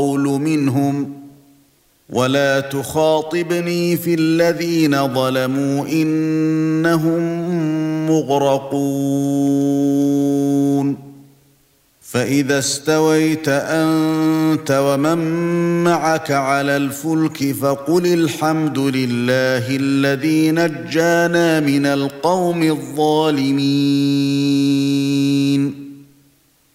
منهم ولا تخاطبني في الذين ظلموا إنهم مغرقون فإذا استويت أنت ومن معك على الفلك فقل الحمد لله الذي نجانا من القوم الظالمين